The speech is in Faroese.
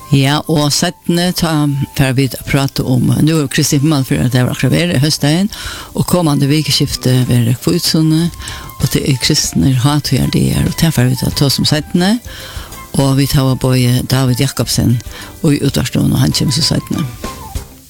Ja, og settene for vi prate om, nu Kristi Himmal for at det var akkurat være høstdagen, og kommende vikeskifte være kvotsone, og til kristne hatøyer det og derfor vi ta som settene, og vi tar både David Jakobsen og i utvarstående, og han kommer som settene.